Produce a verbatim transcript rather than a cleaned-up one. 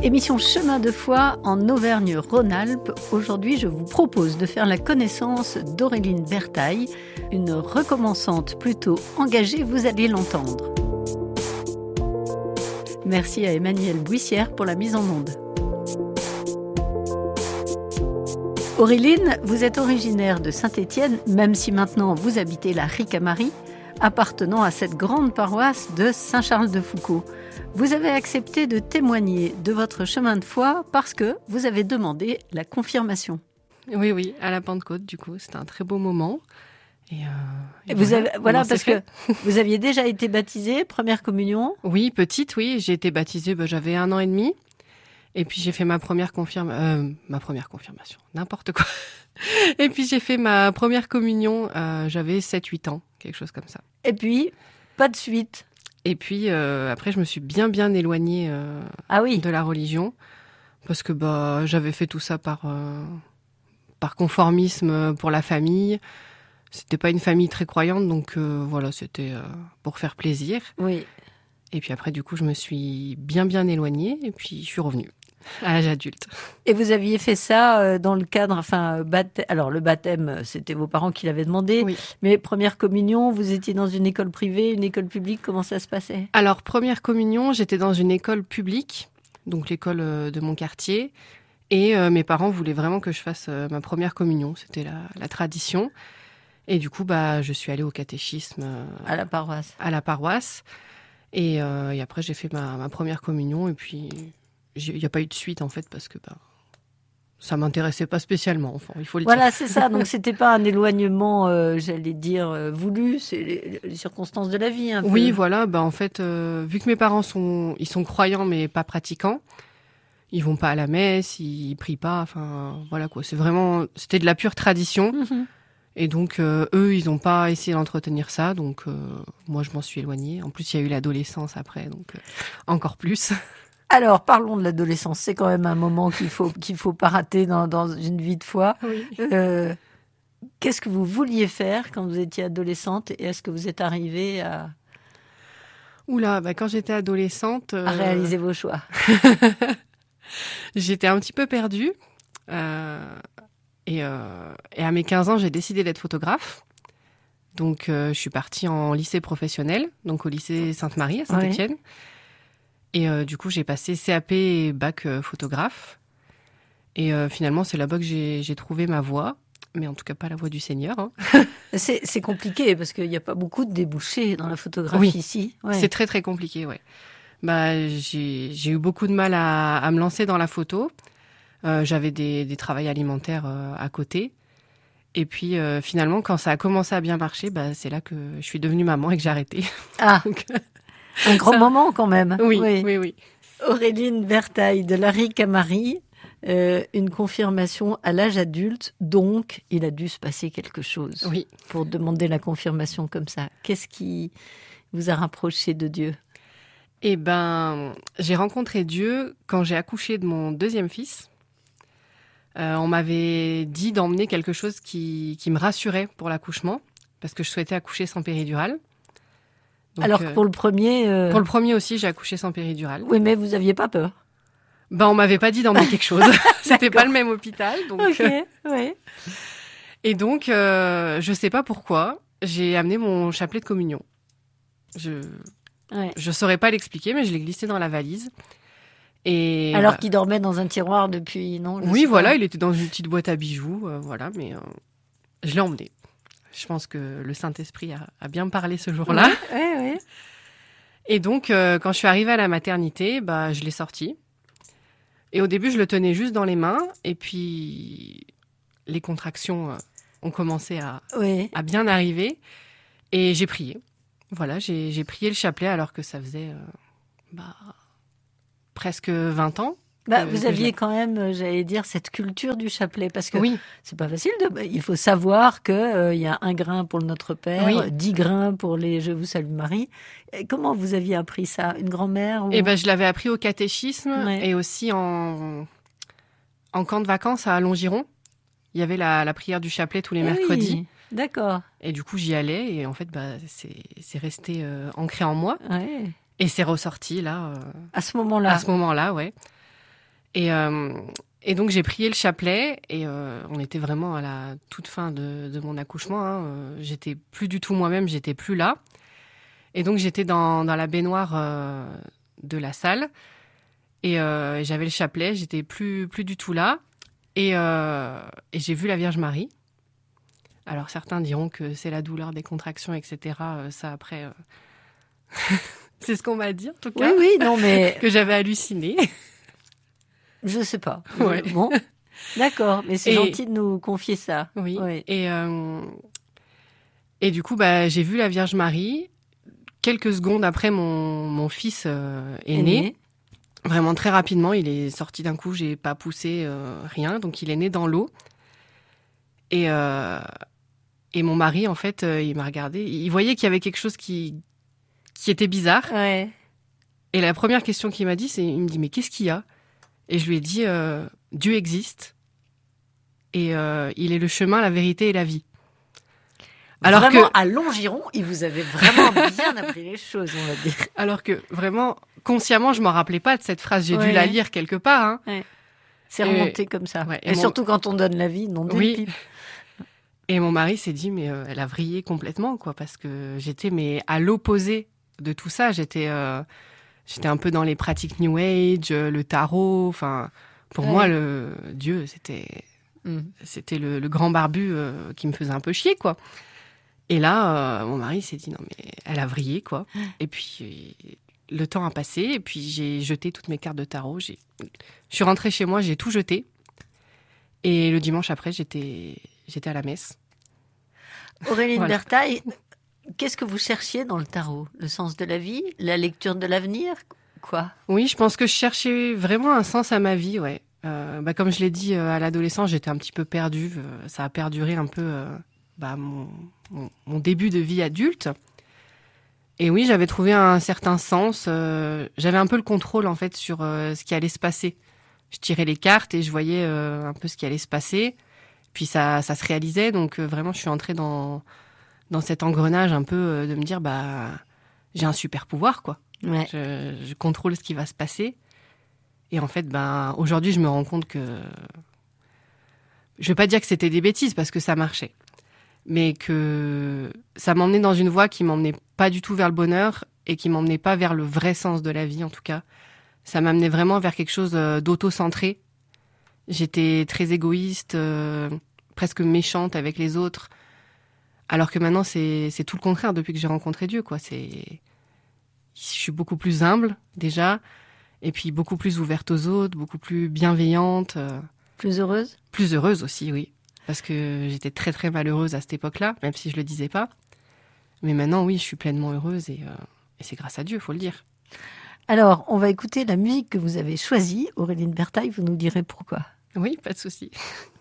Émission Chemin de foi en Auvergne-Rhône-Alpes. Aujourd'hui, je vous propose de faire la connaissance d'Auréline Bertaille, une recommençante plutôt engagée, vous allez l'entendre. Merci à Emmanuel Buissière pour la mise en onde. Auréline, vous êtes originaire de Saint-Étienne, même si maintenant vous habitez la Ricamarie, appartenant à cette grande paroisse de Saint-Charles-de-Foucault. Vous avez accepté de témoigner de votre chemin de foi parce que vous avez demandé la confirmation. Oui, oui, à la Pentecôte, du coup. C'était un très beau moment. Et, euh, et vous voilà, avez, voilà parce fait. que vous aviez déjà été baptisée, première communion. Oui, petite, oui. J'ai été baptisée, bah, j'avais un an et demi. Et puis j'ai fait ma première confirmation, euh, ma première confirmation, n'importe quoi. Et puis j'ai fait ma première communion, euh, j'avais sept huit ans, quelque chose comme ça. Et puis, pas de suite. Et puis euh, après, je me suis bien bien éloignée euh, ah oui. de la religion parce que bah j'avais fait tout ça par euh, par conformisme pour la famille. C'était pas une famille très croyante, donc euh, voilà, c'était euh, pour faire plaisir. Oui. Et puis après, du coup, je me suis bien bien éloignée et puis je suis revenue à l'âge adulte. Et vous aviez fait ça dans le cadre, enfin, baptême, alors le baptême, c'était vos parents qui l'avaient demandé, oui. Mais première communion, vous étiez dans une école privée, une école publique, comment ça se passait ? Alors, première communion, j'étais dans une école publique, donc l'école de mon quartier, et euh, mes parents voulaient vraiment que je fasse euh, ma première communion, c'était la, la tradition. Et du coup, bah, je suis allée au catéchisme. Euh, à la paroisse. À la paroisse. Et, euh, et après, j'ai fait ma, ma première communion, et puis... Il n'y a pas eu de suite, en fait, parce que bah, ça ne m'intéressait pas spécialement, enfin, il faut le voilà, dire. Voilà, c'est ça. Donc, ce n'était pas un éloignement, euh, j'allais dire, euh, voulu. C'est les, les circonstances de la vie, un peu. Oui, voilà. Bah, en fait, euh, vu que mes parents sont, ils sont croyants, mais pas pratiquants, ils ne vont pas à la messe, ils ne prient pas. Enfin, voilà, quoi. C'est vraiment... C'était de la pure tradition. Mm-hmm. Et donc, euh, eux, ils n'ont pas essayé d'entretenir ça. Donc, euh, moi, je m'en suis éloignée. En plus, il y a eu l'adolescence après, donc euh, encore plus. Alors, parlons de l'adolescence. C'est quand même un moment qu'il faut qu'il faut pas rater dans, dans une vie de foi. Oui. Euh, qu'est-ce que vous vouliez faire quand vous étiez adolescente et est-ce que vous êtes arrivée à... Oula, bah quand j'étais adolescente... Euh... À réaliser vos choix. J'étais un petit peu perdue. Euh, et, euh, et à mes quinze ans, j'ai décidé d'être photographe. Donc, euh, je suis partie en lycée professionnel, donc au lycée Sainte-Marie à Saint-Étienne. Oui. Et euh, du coup, j'ai passé C A P et bac euh, photographe. Et euh, finalement, c'est là-bas que j'ai, j'ai trouvé ma voie. Mais en tout cas, pas la voie du Seigneur. Hein. c'est, c'est compliqué parce qu'il n'y a pas beaucoup de débouchés dans la photographie oui, ici. Ouais. C'est très, très compliqué, ouais. Bah, j'ai, j'ai eu beaucoup de mal à, à me lancer dans la photo. Euh, j'avais des, des travails alimentaires euh, à côté. Et puis, euh, finalement, quand ça a commencé à bien marcher, bah, c'est là que je suis devenue maman et que j'ai arrêté. Ah Donc, un grand ça... moment quand même. Oui, oui, oui. oui. Auréline Bertaille de la Ricamarie, euh, une confirmation à l'âge adulte, donc il a dû se passer quelque chose oui. pour demander la confirmation comme ça. Qu'est-ce qui vous a rapproché de Dieu ? Eh ben, j'ai rencontré Dieu quand j'ai accouché de mon deuxième fils. Euh, on m'avait dit d'emmener quelque chose qui, qui me rassurait pour l'accouchement, parce que je souhaitais accoucher sans péridurale. Donc, Alors que pour le premier... Euh... Pour le premier aussi, j'ai accouché sans péridurale. Oui, mais vous n'aviez pas peur ? Ben, on m'avait pas dit d'emmener quelque chose. C'était pas le même hôpital. Donc... Ok, oui. Et donc, euh, je sais pas pourquoi, j'ai amené mon chapelet de communion. Je ouais. je saurais pas l'expliquer, mais je l'ai glissé dans la valise. Et Alors bah... qu'il dormait dans un tiroir depuis, non ? Oui, voilà, pas. Il était dans une petite boîte à bijoux, euh, voilà, mais euh, je l'ai emmené. Je pense que le Saint-Esprit a, a bien parlé ce jour-là. Oui, oui, oui. Et donc, euh, quand je suis arrivée à la maternité, bah, je l'ai sorti. Et au début, je le tenais juste dans les mains. Et puis, les contractions euh, ont commencé à, oui. à bien arriver. Et j'ai prié. Voilà, j'ai, j'ai prié le chapelet alors que ça faisait euh, bah, presque vingt ans. Bah, vous aviez quand même, j'allais dire, cette culture du chapelet, parce que oui. c'est pas facile. De... Il faut savoir qu'il euh, y a un grain pour le Notre Père, oui. dix grains pour les Je vous salue Marie. Et comment vous aviez appris ça ? Une grand-mère ou... Eh ben, je l'avais appris au catéchisme ouais. et aussi en, en camp de vacances à Longiron. Il y avait la, la prière du chapelet tous les eh mercredis. Oui. D'accord. Et du coup, j'y allais et en fait, bah, c'est, c'est resté euh, ancré en moi. Ouais. Et c'est ressorti là. Euh, à ce moment-là. À ce moment-là, ouais. Et, euh, et donc, j'ai prié le chapelet et euh, on était vraiment à la toute fin de, de mon accouchement. Hein. J'étais plus du tout moi-même, j'étais plus là. Et donc, j'étais dans, dans la baignoire euh, de la salle et euh, j'avais le chapelet, j'étais plus, plus du tout là. Et, euh, et j'ai vu la Vierge Marie. Alors, certains diront que c'est la douleur des contractions, et cetera. Euh, ça, après, euh... c'est ce qu'on m'a dit, en tout cas. Oui, oui, non, mais... que j'avais halluciné. Je sais pas. Ouais. Bon, d'accord, mais c'est Et... gentil de nous confier ça. Oui. Oui. Et, euh... et du coup, bah, j'ai vu la Vierge Marie. Quelques secondes après, mon, mon fils euh, est, est né. né. Vraiment très rapidement, il est sorti d'un coup, j'ai pas poussé euh, rien, donc il est né dans l'eau. Et... Euh... Et mon mari, en fait, euh, il m'a regardé. Il voyait qu'il y avait quelque chose qui, qui était bizarre. Ouais. Et la première question qu'il m'a dit, c'est, il me dit, mais qu'est-ce qu'il y a ? Et je lui ai dit, euh, Dieu existe. Et euh, il est le chemin, la vérité et la vie. Alors vraiment, que... à Longiron, il vous avait vraiment bien appris les choses, on va dire. Alors que, vraiment, consciemment, je m'en rappelais pas de cette phrase. J'ai ouais. dû la lire quelque part. Hein. Ouais. C'est remonté et... comme ça. Ouais. Et, et mon... surtout quand on donne la vie, non d'une oui. pipe. Et mon mari s'est dit, mais euh, elle a vrillé complètement, quoi, parce que j'étais mais à l'opposé de tout ça. J'étais, euh, j'étais un peu dans les pratiques New Age, euh, le tarot. Enfin, pour ouais. moi, le Dieu, c'était, mm. c'était le, le grand barbu euh, qui me faisait un peu chier, quoi. Et là, euh, mon mari s'est dit, non, mais elle a vrillé, quoi. Et puis, le temps a passé, et puis j'ai jeté toutes mes cartes de tarot. J'ai... Je suis rentrée chez moi, j'ai tout jeté. Et le dimanche après, j'étais... J'étais à la messe. Auréline voilà. Bertaille, qu'est-ce que vous cherchiez dans le tarot ? Le sens de la vie ? La lecture de l'avenir ? Quoi ? Oui, je pense que je cherchais vraiment un sens à ma vie, ouais. Euh, bah, comme je l'ai dit, euh, à l'adolescence, j'étais un petit peu perdue. Euh, ça a perduré un peu euh, bah, mon, mon, mon début de vie adulte. Et oui, j'avais trouvé un certain sens. Euh, j'avais un peu le contrôle, en fait, sur euh, ce qui allait se passer. Je tirais les cartes et je voyais euh, un peu ce qui allait se passer. Puis ça, ça se réalisait, donc euh, vraiment je suis entrée dans, dans cet engrenage un peu euh, de me dire, bah, j'ai un super pouvoir, quoi. Ouais. Je, je contrôle ce qui va se passer. Et en fait, ben, aujourd'hui, je me rends compte que... Je vais pas dire que c'était des bêtises, parce que ça marchait. Mais que ça m'emmenait dans une voie qui m'emmenait pas du tout vers le bonheur et qui m'emmenait pas vers le vrai sens de la vie, en tout cas. Ça m'amenait vraiment vers quelque chose d'auto-centré. J'étais très égoïste, euh, presque méchante avec les autres. Alors que maintenant, c'est, c'est tout le contraire depuis que j'ai rencontré Dieu, quoi. C'est... Je suis beaucoup plus humble, déjà. Et puis beaucoup plus ouverte aux autres, beaucoup plus bienveillante. Euh... Plus heureuse ? Plus heureuse aussi, oui. Parce que j'étais très, très malheureuse à cette époque-là, même si je le disais pas. Mais maintenant, oui, je suis pleinement heureuse et, euh, et c'est grâce à Dieu, il faut le dire. Alors, on va écouter la musique que vous avez choisie. Auréline Bertaille, vous nous direz pourquoi. Oui, pas de souci.